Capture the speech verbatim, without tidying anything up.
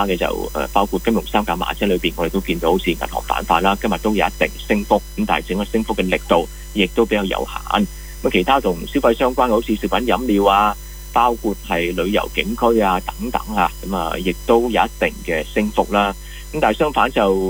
嘅就誒包括金融三甲馬車裏邊，我哋都見到好似銀行板塊啦，今日都有一定升幅，咁但係整個升幅嘅力度亦都比較有限。咁其他同消費相關嘅，好似食品飲料啊，包括係旅遊景區啊等等啊，咁啊亦都有一定嘅升幅啦。咁但係相反就